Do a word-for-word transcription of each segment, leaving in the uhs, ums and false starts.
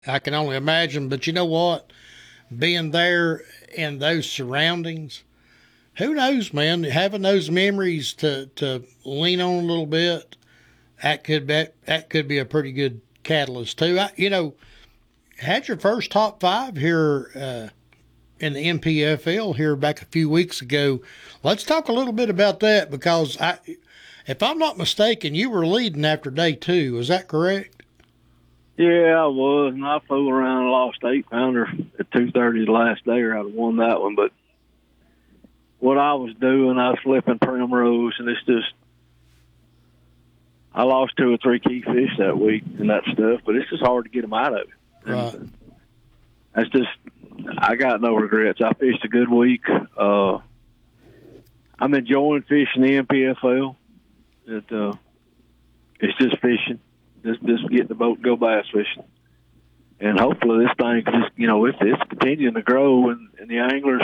I can only imagine. But you know what? Being there in those surroundings, who knows, man? Having those memories to, to lean on a little bit, that could be, that could be a pretty good catalyst too. I, you know, had your first top five here uh, in the N P F L here back a few weeks ago. Let's talk a little bit about that because I, if I'm not mistaken, you were leading after day two. Is that correct? Yeah, I was, and I fooled around and lost eight pounder at two thirty the last day, or I'd have won that one. But what I was doing, I was flipping primrose, and it's just I lost two or three key fish that week and that stuff. But it's just hard to get them out of it. Right. And that's just I got no regrets. I fished a good week. Uh, I'm enjoying fishing the N P F L. It uh, it's just fishing. Just, just get the boat and go bass fishing. And hopefully this thing can just, you know, if it's continuing to grow and, and the anglers,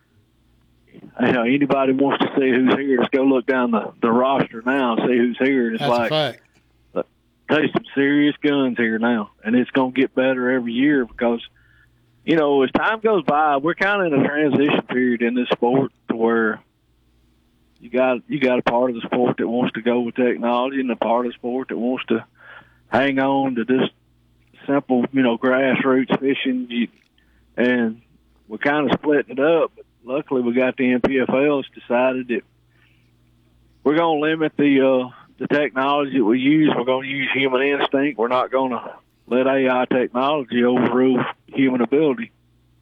you know, anybody wants to see who's here, just go look down the, the roster now and see who's here. And it's That's like, a fact. there's some serious guns here now. And it's going to get better every year because, you know, as time goes by, we're kind of in a transition period in this sport to where you got you got a part of the sport that wants to go with technology and a part of the sport that wants to hang on to just simple, you know, grassroots fishing. You, and we're kind of splitting it up. But luckily, we got the N P F L that's decided that we're going to limit the uh, the technology that we use. We're going to use human instinct. We're not going to let A I technology overrule human ability.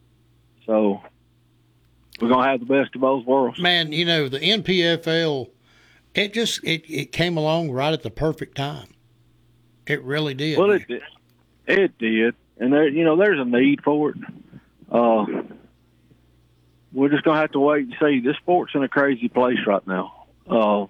So we're going to have the best of both worlds. Man, you know, the N P F L, it just it, it came along right at the perfect time. It really did. Well, it did. It did. And, there, you know, there's a need for it. Uh, we're just going to have to wait and see. This sport's in a crazy place right now. Uh,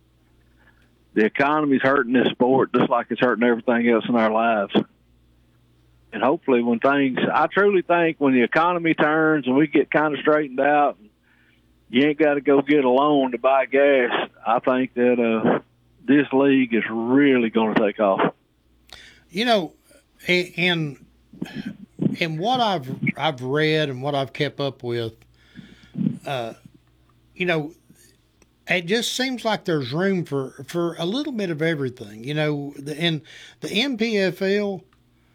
the economy's hurting this sport just like it's hurting everything else in our lives. And hopefully when things – I truly think when the economy turns and we get kind of straightened out, and you ain't got to go get a loan to buy gas, I think that uh, this league is really going to take off. You know, and and what I've I've read and what I've kept up with, uh, you know, it just seems like there's room for, for a little bit of everything. You know, the, and the N P F L,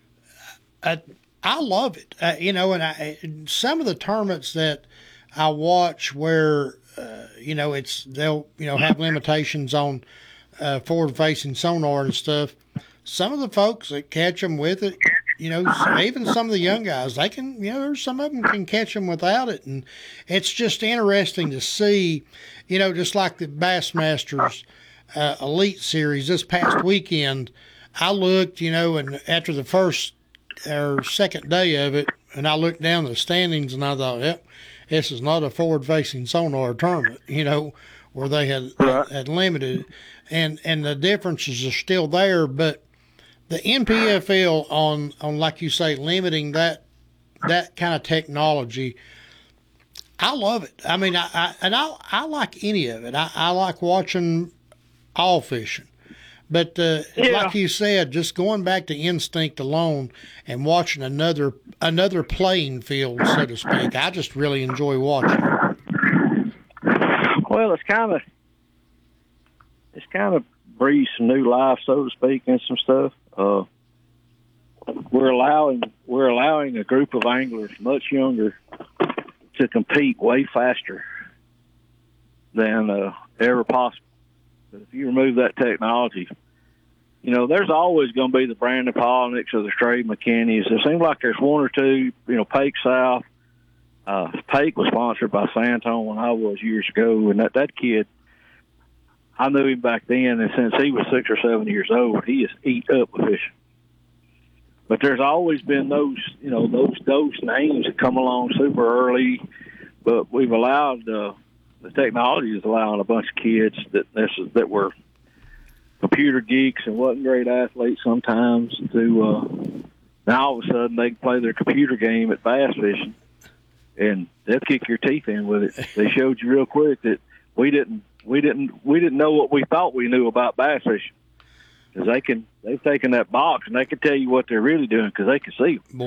I, I love it. Uh, you know, and I, some of the tournaments that I watch where uh, you know it's they'll you know have limitations on uh, forward facing sonar and stuff. Some of the folks that catch them with it, you know, even some of the young guys, they can, you know, there's some of them can catch them without it. And it's just interesting to see, you know, just like the Bassmasters uh, Elite Series this past weekend, I looked, you know, and after the first or second day of it, and I looked down the standings and I thought, yep, this is not a forward-facing sonar tournament, you know, where they had, Right. had limited. And, and the differences are still there, but the N P F L on, on like you say, limiting that that kind of technology, I love it. I mean, I, I and I I like any of it. I, I like watching all fishing, but uh, Yeah. like you said, just going back to instinct alone and watching another another playing field, so to speak. I just really enjoy watching it. Well, it's kind of it's kind of breathed some new life, so to speak, and some stuff. Uh, we're allowing we're allowing a group of anglers much younger to compete way faster than uh, ever possible. But if you remove that technology, you know, there's always going to be the Brandon Polnicks or the Stray McKinneys. It seems like there's one or two, you know, Pake South. Uh, Pake was sponsored by Santone when I was years ago, and that, that kid, I knew him back then, and since he was six or seven years old, he is eat up with fishing. But there's always been those, you know, those those names that come along super early. But we've allowed uh, the technology is allowing a bunch of kids that this is, that were computer geeks and wasn't great athletes sometimes to uh, now all of a sudden they can play their computer game at bass fishing, and they'll kick your teeth in with it. They showed you real quick that we didn't we didn't we didn't know what we thought we knew about bass fishing. because they can they've taken that box and they can tell you what they're really doing because they can see 'em.